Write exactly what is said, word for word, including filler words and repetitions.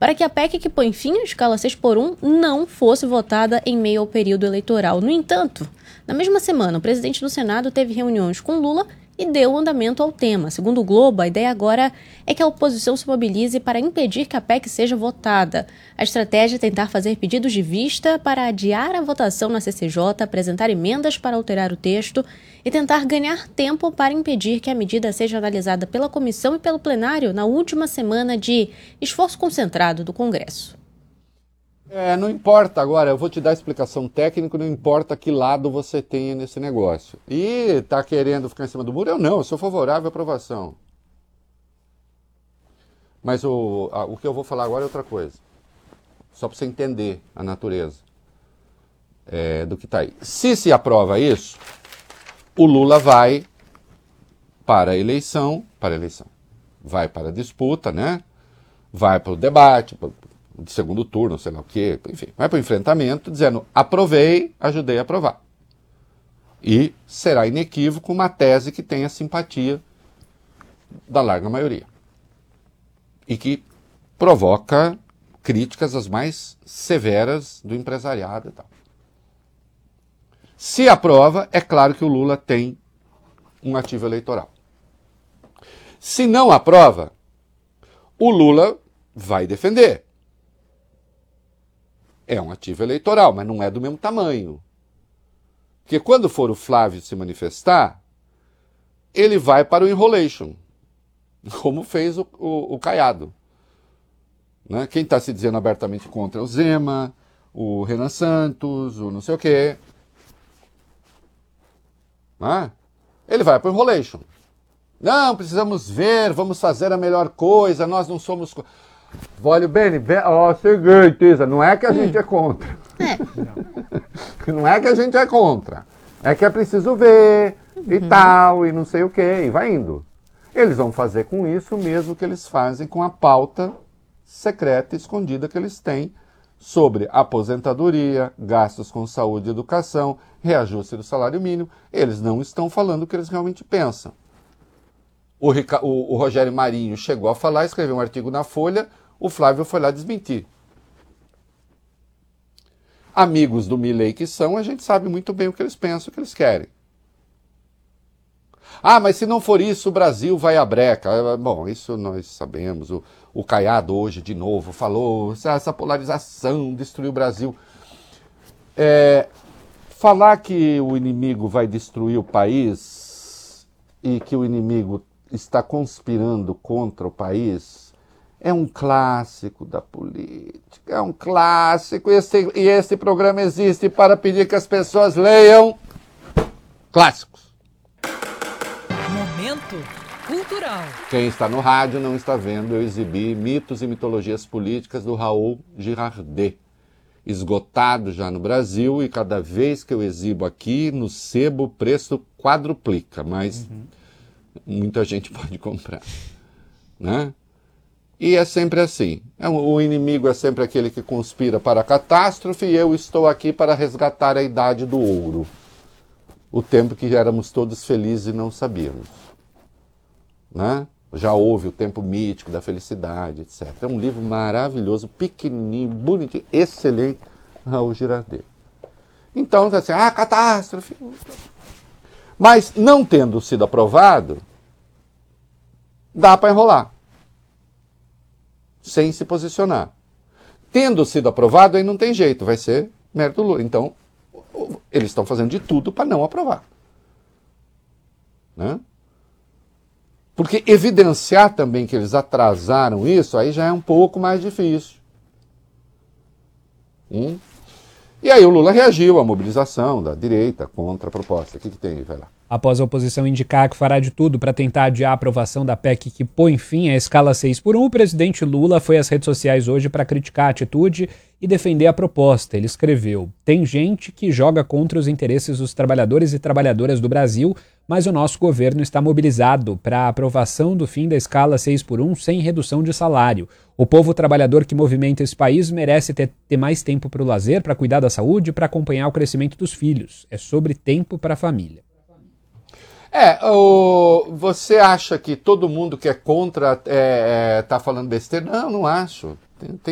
para que a P E C que põe fim à escala seis por um não fosse votada em meio ao período eleitoral. No entanto, na mesma semana, o presidente do Senado teve reuniões com Lula e deu andamento ao tema. Segundo o Globo, a ideia agora é que a oposição se mobilize para impedir que a P E C seja votada. A estratégia é tentar fazer pedidos de vista para adiar a votação na C C J, apresentar emendas para alterar o texto e tentar ganhar tempo para impedir que a medida seja analisada pela comissão e pelo plenário na última semana de esforço concentrado do Congresso. É, não importa agora, eu vou te dar a explicação técnica, não importa que lado você tenha nesse negócio. E tá querendo ficar em cima do muro? Eu não, eu sou favorável à aprovação. Mas o, a, o que eu vou falar agora é outra coisa. Só para você entender a natureza é, do que está aí. Se se aprova isso, o Lula vai para a eleição, para a eleição, vai para a disputa, né? Vai para o debate, para de segundo turno, sei lá o quê, enfim, vai para o enfrentamento dizendo, aprovei, ajudei a aprovar. E será inequívoco uma tese que tenha simpatia da larga maioria. E que provoca críticas as mais severas do empresariado e tal. Se aprova, é claro que o Lula tem um ativo eleitoral. Se não aprova, o Lula vai defender. É um ativo eleitoral, mas não é do mesmo tamanho. Porque quando for o Flávio se manifestar, ele vai para o enrolation, como fez o, o, o Caiado. Né? Quem está se dizendo abertamente contra é o Zema, o Renan Santos, o não sei o quê. Né? Ele vai para o enrolation. Não, precisamos ver, vamos fazer a melhor coisa, nós não somos... Olha bem, ó, seguinte, não é que a hum. gente é contra. É. Não é que a gente é contra. É que é preciso ver uhum. e tal, e não sei o quê, e vai indo. Eles vão fazer com isso o mesmo que eles fazem com a pauta secreta e escondida que eles têm sobre aposentadoria, gastos com saúde e educação, reajuste do salário mínimo. Eles não estão falando o que eles realmente pensam. O, Rica, o, o Rogério Marinho chegou a falar, escreveu um artigo na Folha, o Flávio foi lá desmentir. Amigos do Milei que são, a gente sabe muito bem o que eles pensam, o que eles querem. Ah, mas se não for isso, o Brasil vai à breca. Bom, isso nós sabemos. O, o Caiado hoje, de novo, falou, essa polarização destruiu o Brasil. É, falar que o inimigo vai destruir o país e que o inimigo está conspirando contra o país é um clássico da política, é um clássico, e esse, e esse programa existe para pedir que as pessoas leiam clássicos. Momento cultural. Quem está no rádio não está vendo, eu exibi Mitos e Mitologias Políticas do Raul Girardet, esgotado já no Brasil, e cada vez que eu exibo aqui, no sebo, o preço quadruplica, mas uhum. muita gente pode comprar, né? E é sempre assim. É, o inimigo é sempre aquele que conspira para a catástrofe e eu estou aqui para resgatar a idade do ouro. O tempo que éramos todos felizes e não sabíamos. Né? Já houve o tempo mítico da felicidade, etcétera. É um livro maravilhoso, pequenininho, bonitinho, excelente, Raul Girardet. Então, assim, ah, catástrofe. Mas não tendo sido aprovado, dá para enrolar. Sem se posicionar. Tendo sido aprovado, aí não tem jeito, vai ser mérito do Lula. Então, eles estão fazendo de tudo para não aprovar. Né? Porque evidenciar também que eles atrasaram isso, aí já é um pouco mais difícil. Hum? E aí o Lula reagiu à mobilização da direita contra a proposta. O que, que tem aí? Vai lá. Após a oposição indicar que fará de tudo para tentar adiar a aprovação da P E C que põe fim à escala seis por um, o presidente Lula foi às redes sociais hoje para criticar a atitude e defender a proposta. Ele escreveu: tem gente que joga contra os interesses dos trabalhadores e trabalhadoras do Brasil, mas o nosso governo está mobilizado para a aprovação do fim da escala seis por um sem redução de salário. O povo trabalhador que movimenta esse país merece ter, ter mais tempo para o lazer, para cuidar da saúde e para acompanhar o crescimento dos filhos. É sobre tempo para a família. É, o, você acha que todo mundo que é contra está é, é, falando besteira? Não, não acho. Tem, tem